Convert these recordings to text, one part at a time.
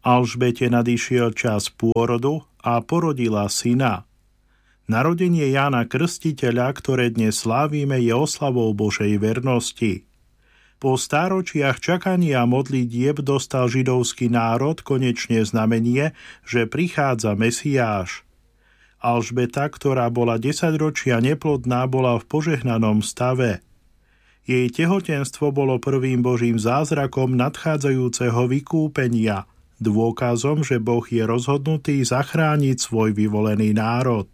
Alžbete nadišiel čas pôrodu a porodila syna. Narodenie Jána Krstiteľa, ktoré dnes slávime, je oslavou Božej vernosti. Po stáročiach čakania a modlitieb dostal židovský národ konečne znamenie, že prichádza Mesiáš. Alžbeta, ktorá bola 10 ročia neplodná, bola v požehnanom stave. Jej tehotenstvo bolo prvým Božím zázrakom nadchádzajúceho vykúpenia, dôkazom, že Boh je rozhodnutý zachrániť svoj vyvolený národ.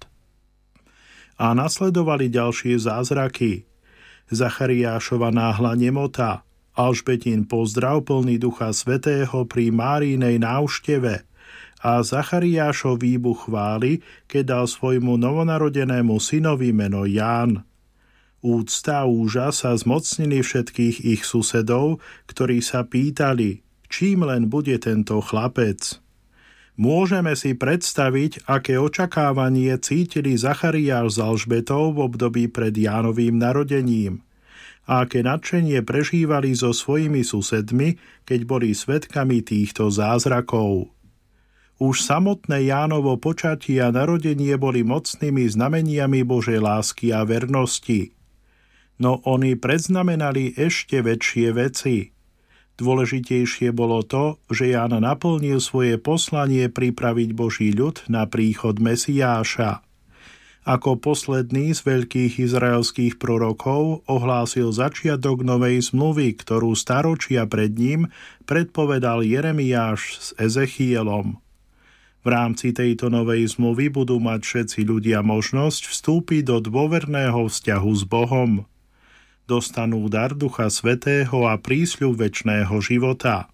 A nasledovali ďalšie zázraky. Zachariášova náhla nemota, Alžbetín pozdrav plný Ducha Svätého pri Márinej návšteve a Zachariášov výbuch chvály, keď dal svojmu novonarodenému synovi meno Ján. Úcta a úžas sa zmocnili všetkých ich susedov, ktorí sa pýtali, čím len bude tento chlapec. Môžeme si predstaviť, aké očakávanie cítili Zachariáš s Alžbetou v období pred Jánovým narodením a aké nadšenie prežívali so svojimi susedmi, keď boli svedkami týchto zázrakov. Už samotné Jánovo počatie a narodenie boli mocnými znameniami Božej lásky a vernosti. No oni predznamenali ešte väčšie veci. Dôležitejšie bolo to, že Ján naplnil svoje poslanie pripraviť Boží ľud na príchod Mesiáša. Ako posledný z veľkých izraelských prorokov ohlásil začiatok novej zmluvy, ktorú staročia pred ním predpovedal Jeremiáš s Ezechielom. V rámci tejto novej zmluvy budú mať všetci ľudia možnosť vstúpiť do dôverného vzťahu s Bohom. Dostanú dar Ducha Svätého a prísľub večného života.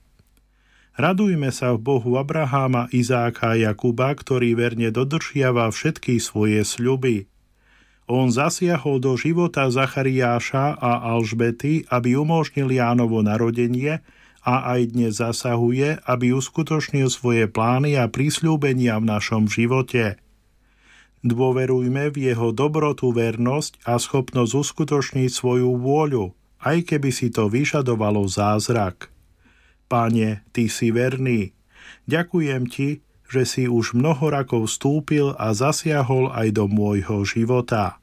Radujme sa v Bohu Abraháma, Izáka a Jakuba, ktorý verne dodržiava všetky svoje sľuby. On zasiahol do života Zachariáša a Alžbety, aby umožnil Jánovo narodenie a aj dnes zasahuje, aby uskutočnil svoje plány a prísľubenia v našom živote. Dôverujme v jeho dobrotu, vernosť a schopnosť uskutočniť svoju vôľu, aj keby si to vyžadovalo zázrak. Pane, Ty si verný. Ďakujem Ti, že si už mnoho rokov vstúpil a zasiahol aj do môjho života.